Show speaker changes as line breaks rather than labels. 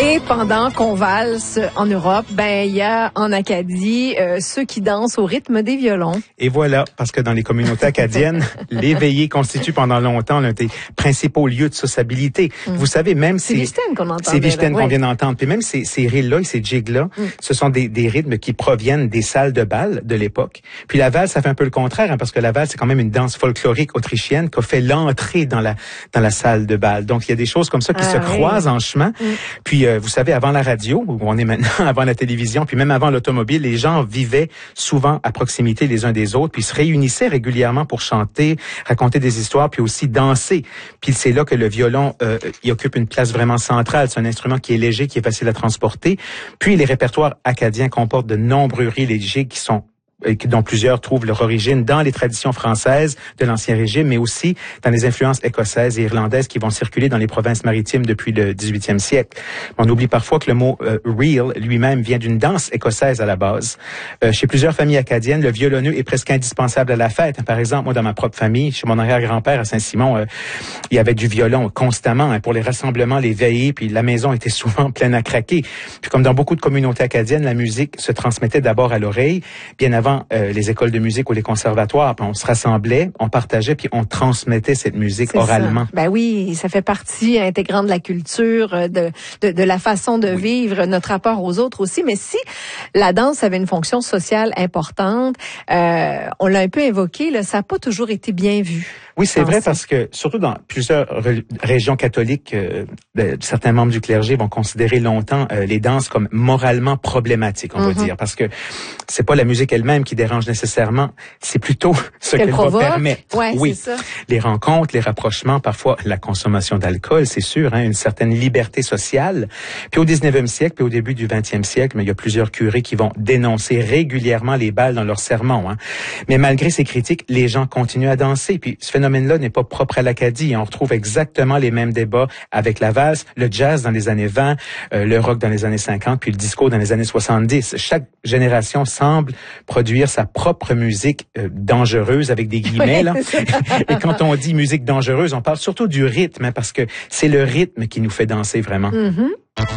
Et pendant qu'on valse en Europe, il y a en Acadie ceux qui dansent au rythme des violons.
Et voilà, parce que dans les communautés acadiennes, les veillées constituent pendant longtemps l'un des principaux lieux de sociabilité. Vous savez, même
c'est Vichten qu'on entend.
C'est Vichten qu'on vient d'entendre. Puis même ces rilles-là et ces jigs-là, ce sont des rythmes qui proviennent des salles de bal de l'époque. Puis la valse, ça fait un peu le contraire, parce que la valse, c'est quand même une danse folklorique autrichienne qui a fait l'entrée dans la salle de bal. Donc, il y a des choses comme ça qui se croisent en chemin. Puis, vous savez, avant la radio, où on est maintenant, avant la télévision, puis même avant l'automobile, les gens vivaient souvent à proximité les uns des autres, puis se réunissaient régulièrement pour chanter, raconter des histoires, puis aussi danser. Puis c'est là que le violon, il occupe une place vraiment centrale. C'est un instrument qui est léger, qui est facile à transporter. Puis les répertoires acadiens comportent de nombreux rilles et jigs dont plusieurs trouvent leur origine dans les traditions françaises de l'Ancien Régime, mais aussi dans les influences écossaises et irlandaises qui vont circuler dans les provinces maritimes depuis le 18e siècle. On oublie parfois que le mot reel lui-même vient d'une danse écossaise à la base. Chez plusieurs familles acadiennes, le violonneux est presque indispensable à la fête. Par exemple, moi, dans ma propre famille, chez mon arrière-grand-père à Saint-Simon, il y avait du violon constamment pour les rassemblements, les veillées, puis la maison était souvent pleine à craquer. Puis comme dans beaucoup de communautés acadiennes, la musique se transmettait d'abord à l'oreille, bien avant les écoles de musique ou les conservatoires. Puis on se rassemblait, on partageait, puis on transmettait cette musique oralement.
Ça. Oui, ça fait partie intégrante de la culture, de la façon de vivre, notre rapport aux autres aussi. Mais si la danse avait une fonction sociale importante, on l'a un peu évoqué, là, ça n'a pas toujours été bien vu.
Oui, c'est vrai, parce que surtout dans plusieurs régions catholiques, certains membres du clergé vont considérer longtemps les danses comme moralement problématiques, on va dire, parce que c'est pas la musique elle-même qui dérange nécessairement, c'est plutôt ce qu'elle va permettre.
Ouais,
oui,
c'est ça.
Les rencontres, les rapprochements, parfois la consommation d'alcool, c'est sûr, une certaine liberté sociale. Puis au 19e siècle, puis au début du 20e siècle, mais il y a plusieurs curés qui vont dénoncer régulièrement les bals dans leurs sermons. Mais malgré ces critiques, les gens continuent à danser. Puis ce phénomène-là n'est pas propre à l'Acadie. On retrouve exactement les mêmes débats avec la valse, le jazz dans les années 20, le rock dans les années 50, puis le disco dans les années 70. Chaque génération semble produire sa propre musique dangereuse, avec des guillemets. Là. Et quand on dit musique dangereuse, on parle surtout du rythme, parce que c'est le rythme qui nous fait danser vraiment.